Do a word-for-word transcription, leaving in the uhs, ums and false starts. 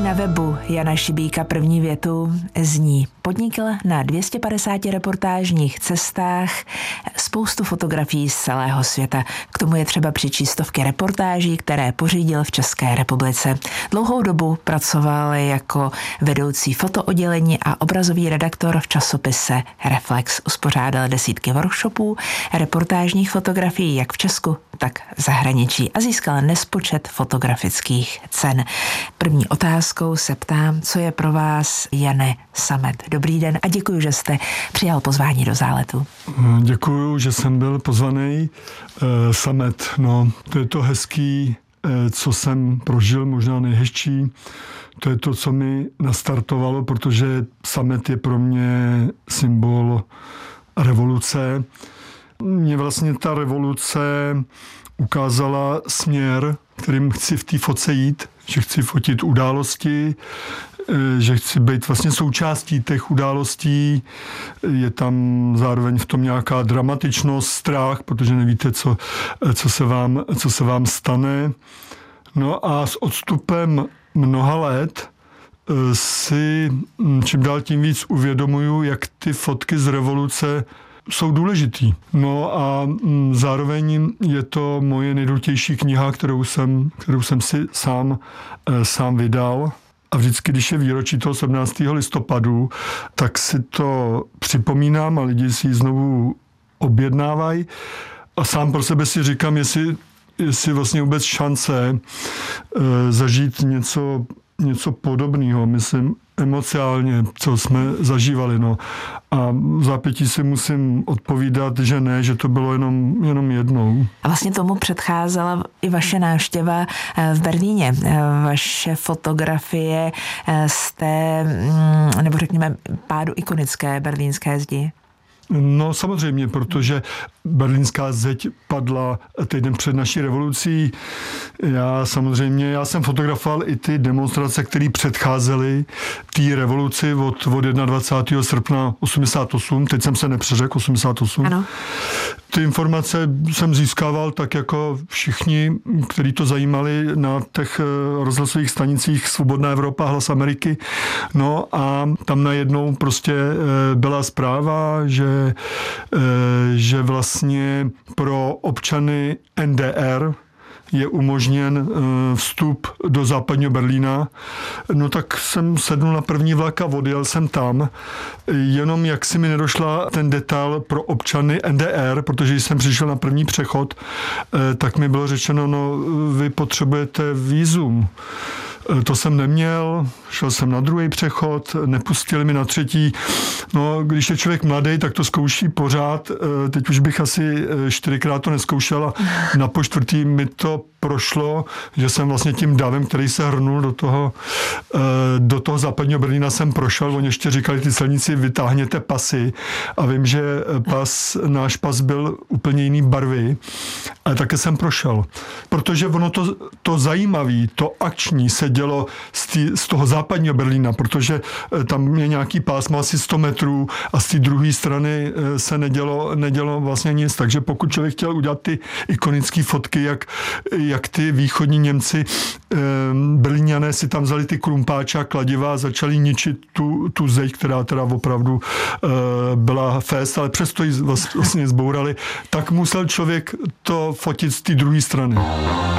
Na webu Jana Šibíka první větu zní: podnikl na dvě stě padesáti reportážních cestách spoustu fotografií z celého světa. K tomu je třeba přičíst stovky reportáží, které pořídil v České republice. Dlouhou dobu pracoval jako vedoucí fotooddělení a obrazový redaktor v časopise Reflex. Uspořádal desítky workshopů, reportážních fotografií jak v Česku, tak v zahraničí a získal nespočet fotografických cen. První otázkou se ptám, co je pro vás, Jane, samet. Dobrý den a děkuji, že jste přijal pozvání do záletu. Děkuji, že jsem byl pozvaný. E, samet, no, to je to hezký, e, co jsem prožil, možná nejhezčí. To je to, co mi nastartovalo, protože samet je pro mě symbol revoluce. Mně vlastně ta revoluce ukázala směr, kterým chci v té fotce jít, že chci fotit události, že chci být vlastně součástí těch událostí. Je tam zároveň v tom nějaká dramatičnost, strach, protože nevíte, co, co, se vám, co se vám stane. No a s odstupem mnoha let si čím dál tím víc uvědomuju, jak ty fotky z revoluce jsou důležitý. No a zároveň je to moje nejdůležitější kniha, kterou jsem, kterou jsem si sám, sám vydal. A vždycky, když je výročí toho sedmnáctého listopadu, tak si to připomínám a lidi si ji znovu objednávají. A sám pro sebe si říkám, jestli, jestli vlastně vůbec šance e, zažít něco, něco podobného, myslím, emocionálně, co jsme zažívali. No. A v zápětí si musím odpovídat, že ne, že to bylo jenom, jenom jednou. A vlastně tomu předcházela i vaše návštěva v Berlíně. Vaše fotografie z té, nebo řekněme, pádu ikonické berlínské zdi. No samozřejmě, protože berlínská zeď padla týden před naší revolucí. Já samozřejmě, já jsem fotografoval i ty demonstrace, které předcházely té revoluci od, od dvacátého prvního srpna osmdesát osm. Teď jsem se nepřeřekl, osmdesát osm. Ano. Ty informace jsem získával tak jako všichni, kteří to zajímali na těch rozhlasových stanicích Svobodná Evropa, Hlas Ameriky. No a tam najednou prostě byla zpráva, že, že vlastně pro občany N D R je umožněn vstup do západního Berlína. No tak jsem sednul na první vlak a odjel jsem tam. Jenom jak si mi nedošla ten detail pro občany N D R, protože jsem přišel na první přechod, tak mi bylo řečeno, no vy potřebujete vízum. To jsem neměl, šel jsem na druhý přechod, nepustili mi na třetí. No, když je člověk mladý, tak to zkouší pořád. Teď už bych asi čtyřikrát to neskoušel a na po čtvrtý mi to prošlo, že jsem vlastně tím davem, který se hrnul do toho, do toho západního Berlína, jsem prošel. Oni ještě říkali, ty celníci, vytáhněte pasy. A vím, že pas, náš pas byl úplně jiný barvy, ale také jsem prošel. Protože ono to, to zajímavé, to akční se dělo z, tý, z toho západního Berlína, protože tam je nějaký pás, má asi sto metrů a z té druhé strany se nedělo, nedělo vlastně nic. Takže pokud člověk chtěl udělat ty ikonické fotky, jak jak ty východní Němci, eh, Berlíňané si tam vzali ty krumpáče a kladiva a začali ničit tu, tu zeď, která teda opravdu eh, byla fest, ale přesto ji vlastně zbourali, tak musel člověk to fotit z té druhé strany.